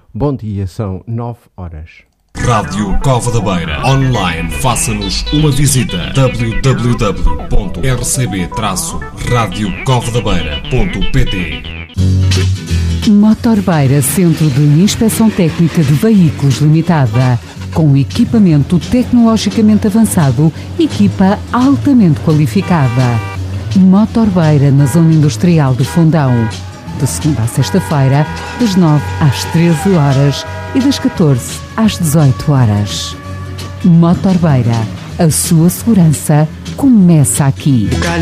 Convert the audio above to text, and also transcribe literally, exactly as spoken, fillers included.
Bom dia, são nove horas. Rádio Cova da Beira. Online. Faça-nos uma visita. w w w ponto r c b traço rádio cova da beira ponto p t. Motor Beira, Centro de Inspeção Técnica de Veículos Limitada. Com equipamento tecnologicamente avançado, equipa altamente qualificada. Motor Beira, na Zona Industrial de Fundão. De segunda a sexta-feira, das nove às treze horas e das catorze às dezoito horas. Motor Beira, a sua segurança começa aqui.